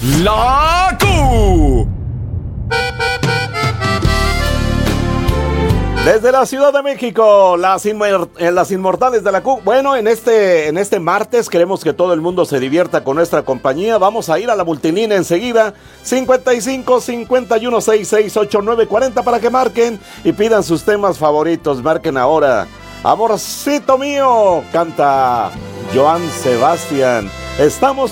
La Q. Desde la Ciudad de México, las inmortales de la Q. Bueno, en este martes queremos que todo el mundo se divierta con nuestra compañía. Vamos a ir a la multilínea enseguida, 55 51 66 89 40, para que marquen y pidan sus temas favoritos. Marquen ahora. Amorcito mío, canta Joan Sebastián. Estamos